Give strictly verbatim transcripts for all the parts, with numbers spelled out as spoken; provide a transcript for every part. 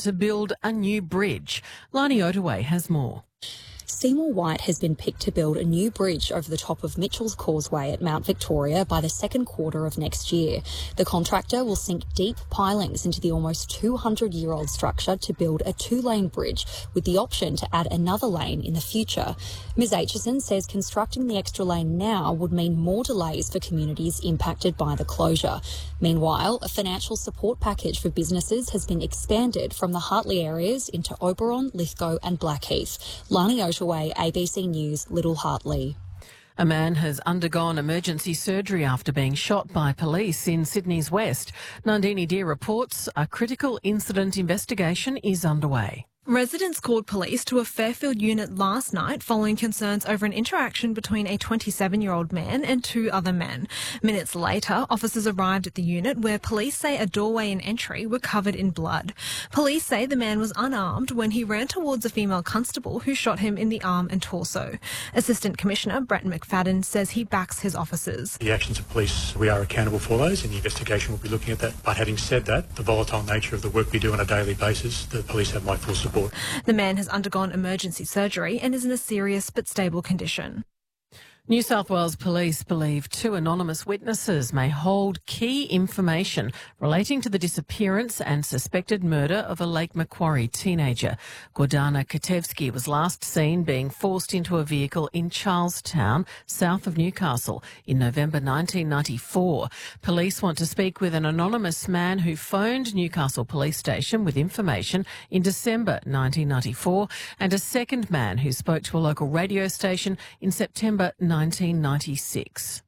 to build a new bridge. Lani Otaway has more. Seymour White has been picked to build a new bridge over the top of Mitchell's Causeway at Mount Victoria by the second quarter of next year. The contractor will sink deep pilings into the almost two hundred year old structure to build a two-lane bridge with the option to add another lane in the future. Ms Aitchison says constructing the extra lane now would mean more delays for communities impacted by the closure. Meanwhile, a financial support package for businesses has been expanded from the Hartley areas into Oberon, Lithgow and Blackheath. Lani Otaway, A B C News, Little Hartley. A man has undergone emergency surgery after being shot by police in Sydney's West. Nandini Deer reports a critical incident investigation is underway. Residents called police to a Fairfield unit last night following concerns over an interaction between a twenty-seven year old man and two other men. Minutes later, officers arrived at the unit where police say a doorway and entry were covered in blood. Police say the man was unarmed when he ran towards a female constable who shot him in the arm and torso. Assistant Commissioner Brett McFadden says he backs his officers. The actions of police, we are accountable for those, and the investigation will be looking at that. But having said that, the volatile nature of the work we do on a daily basis, the police have my full support. The man has undergone emergency surgery and is in a serious but stable condition. New South Wales Police believe two anonymous witnesses may hold key information relating to the disappearance and suspected murder of a Lake Macquarie teenager. Gordana Katevsky was last seen being forced into a vehicle in Charlestown, south of Newcastle, in November nineteen ninety-four. Police want to speak with an anonymous man who phoned Newcastle Police Station with information in December nineteen ninety-four and a second man who spoke to a local radio station in September nineteen ninety-six.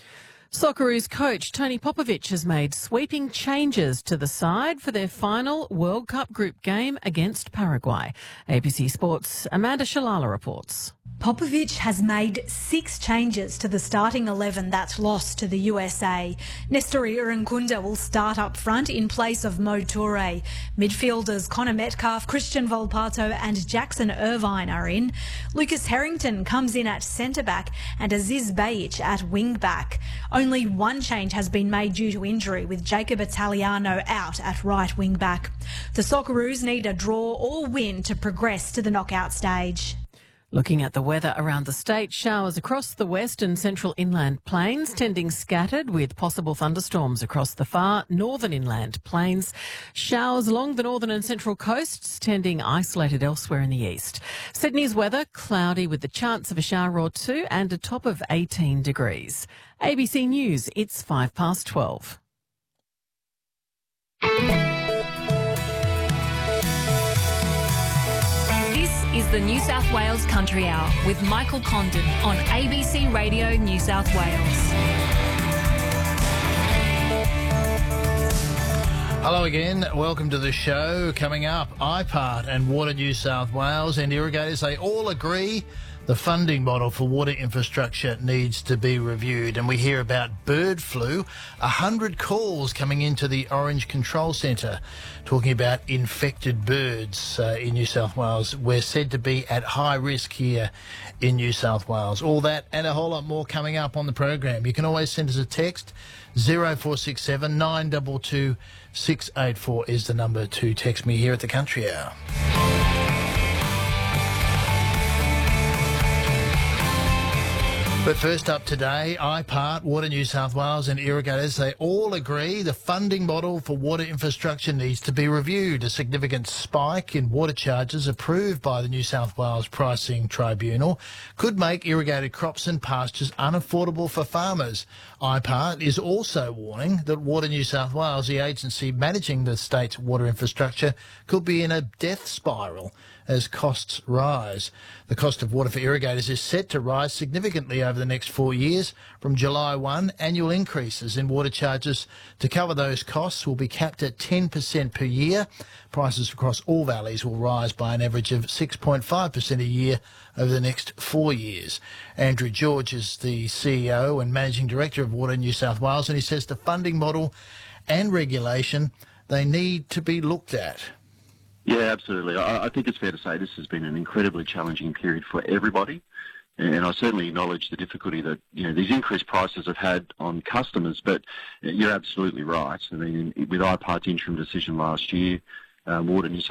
Socceroos coach Tony Popovic has made sweeping changes to the side for their final World Cup group game against Paraguay. A B C Sports' Amanda Shalala reports. Popovic has made six changes to the starting eleven that lost to the U S A. Nestori Irankunda will start up front in place of Mo Toure. Midfielders Connor Metcalf, Christian Volpato and Jackson Irvine are in. Lucas Harrington comes in at centre-back and Aziz Bayic at wing-back. Only one change has been made due to injury, with Jacob Italiano out at right wing-back. The Socceroos need a draw or win to progress to the knockout stage. Looking at the weather around the state, showers across the west and central inland plains, tending scattered with possible thunderstorms across the far northern inland plains. Showers along the northern and central coasts, tending isolated elsewhere in the east. Sydney's weather, cloudy with the chance of a shower or two and a top of eighteen degrees. A B C News, it's five past twelve. Is the New South Wales Country Hour with Michael Condon on A B C Radio New South Wales. Hello again, welcome to the show. Coming up, I PART and Water New South Wales and irrigators, they all agree the funding model for water infrastructure needs to be reviewed. And we hear about bird flu, a hundred calls coming into the Orange Control Centre talking about infected birds uh, in New South Wales. We're said to be at high risk here in New South Wales. All that and a whole lot more coming up on the program. You can always send us a text. zero four six seven nine two two six eight four is the number to text me here at the Country Hour. But first up today, I PART, Water New South Wales and irrigators, they all agree the funding model for water infrastructure needs to be reviewed. A significant spike in water charges approved by the New South Wales Pricing Tribunal could make irrigated crops and pastures unaffordable for farmers. I PART is also warning that Water New South Wales, the agency managing the state's water infrastructure, could be in a death spiral as costs rise. The cost of water for irrigators is set to rise significantly over the next four years. From July first, annual increases in water charges to cover those costs will be capped at ten percent per year. Prices across all valleys will rise by an average of six point five percent a year over the next four years. Andrew George is the C E O and Managing Director of Water New South Wales, and he says the funding model and regulation, they need to be looked at. Yeah, absolutely. I, I think it's fair to say this has been an incredibly challenging period for everybody, and I certainly acknowledge the difficulty that, you know, these increased prices have had on customers, but you're absolutely right. I mean, with I PART's interim decision last year, um, Water New South